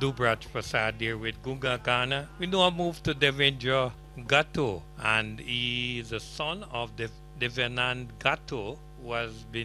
Dubraj Prasad there with Gunga Ghana. We now move to Devendra Gatto, and he is the son of Devanand Gatto, who has been